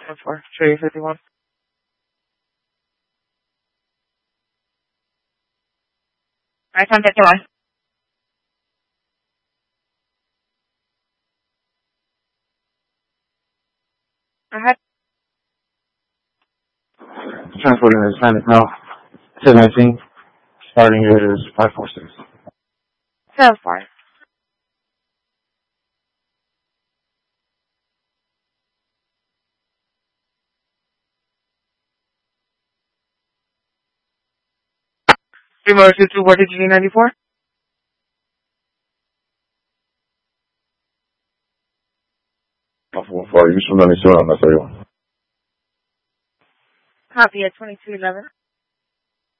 10-4. Trade 51. I-10 51. Go ahead. Transporting is Planet now. 1019. Starting is 546. 7-4. Remote 22, what did you 94? For use from 97 on the 31. Copy at 2211.